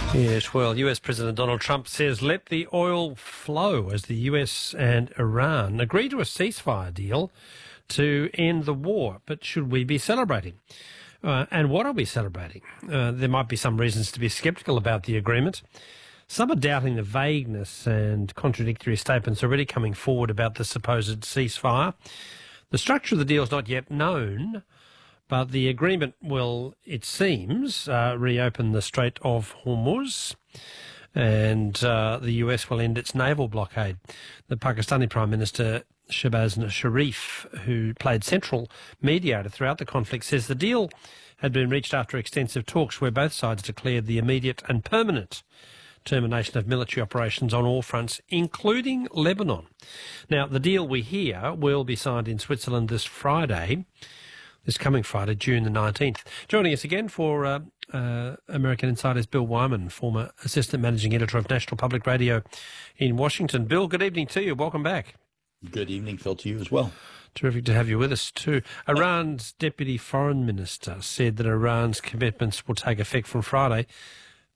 Yes, well, US President Donald Trump says let the oil flow as the US and Iran agree to a ceasefire deal to end the war. But should we be celebrating? And what are we celebrating? There might be some reasons to be sceptical about the agreement. Some are doubting the vagueness and contradictory statements already coming forward about the supposed ceasefire. The structure of the deal is not yet known, but the agreement will, it seems, reopen the Strait of Hormuz, and the US will end its naval blockade. The Pakistani Prime Minister Shehbaz Sharif, who played central mediator throughout the conflict, says the deal had been reached after extensive talks where both sides declared the immediate and permanent termination of military operations on all fronts, including Lebanon. Now, the deal we hear will be signed in Switzerland this coming Friday, June the 19th. Joining us again for American Insider's Bill Wyman, former Assistant Managing Editor of National Public Radio in Washington. Bill, good evening to you. Welcome back. Good evening, Phil, to you as well. Terrific to have you with us too. Iran's Deputy Foreign Minister said that Iran's commitments will take effect from Friday.